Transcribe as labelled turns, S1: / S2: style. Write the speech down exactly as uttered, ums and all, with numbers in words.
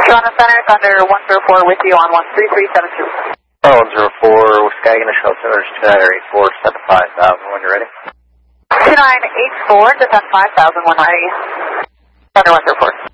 S1: Toronto Center, Thunder one zero four with you on one three three seven two.
S2: Oh, one zero four, Skagit Initial Center, two nine eight four, descent five thousand when you're ready.
S1: two nine eight four, descent five thousand when ready. Thunder one zero four.